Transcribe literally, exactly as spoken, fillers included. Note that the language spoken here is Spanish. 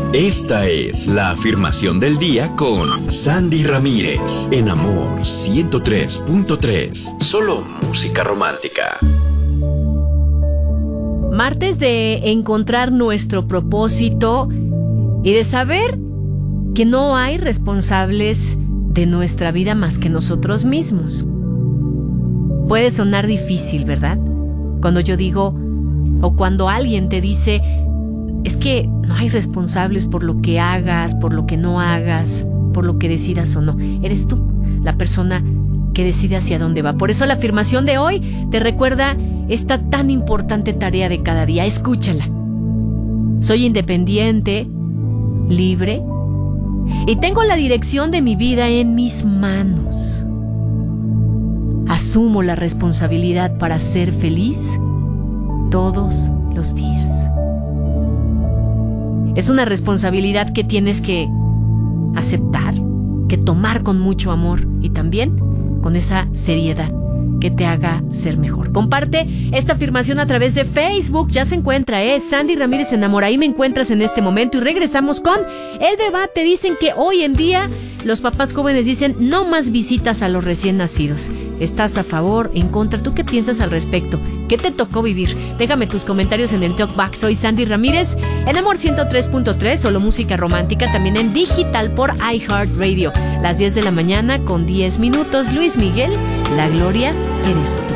Esta es la afirmación del día con Sandy Ramírez en Amor ciento tres punto tres. Solo música romántica. Martes de encontrar nuestro propósito y de saber que no hay responsables de nuestra vida más que nosotros mismos. Puede sonar difícil, ¿verdad? Cuando yo digo, o cuando alguien te dice, es que no hay responsables por lo que hagas, por lo que no hagas, por lo que decidas o no. Eres tú, la persona que decide hacia dónde va. Por eso la afirmación de hoy te recuerda esta tan importante tarea de cada día. Escúchala. Soy independiente, libre, y tengo la dirección de mi vida en mis manos. Asumo la responsabilidad para ser feliz todos los días. Es una responsabilidad que tienes que aceptar, que tomar con mucho amor y también con esa seriedad que te haga ser mejor. Comparte esta afirmación a través de Facebook. Ya se encuentra, ¿eh? Sandy Ramírez en Amor. Ahí me encuentras en este momento y regresamos con el debate. Dicen que hoy en día los papás jóvenes dicen no más visitas a los recién nacidos. ¿Estás a favor, en contra? ¿Tú qué piensas al respecto? ¿Qué te tocó vivir? Déjame tus comentarios en el Talkback. Soy Sandy Ramírez en Amor ciento tres punto tres, solo música romántica, también en digital por iHeartRadio. Las diez de la mañana con diez minutos. Luis Miguel, La Gloria eres tú.